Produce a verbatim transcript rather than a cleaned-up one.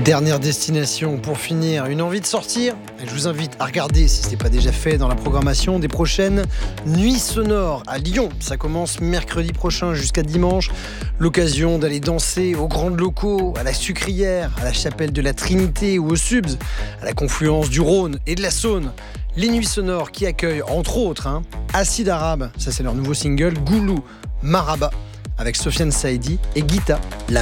Dernière destination pour finir, une envie de sortir. Je vous invite à regarder, si ce n'est pas déjà fait, dans la programmation des prochaines Nuits Sonores à Lyon. Ça commence mercredi prochain jusqu'à dimanche. L'occasion d'aller danser aux grandes locaux, à la Sucrière, à la chapelle de la Trinité ou au Subs, à la confluence du Rhône et de la Saône. Les Nuits Sonores qui accueillent entre autres hein, Acide Arabe, ça c'est leur nouveau single, Goulou Maraba avec Sofiane Saïdi et Guita.